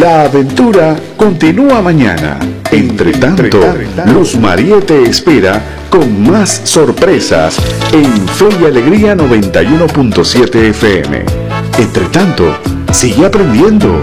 La aventura continúa mañana. Entre tanto, Luz María te espera con más sorpresas en Fe y Alegría 91.7 FM. Entre tanto, sigue aprendiendo.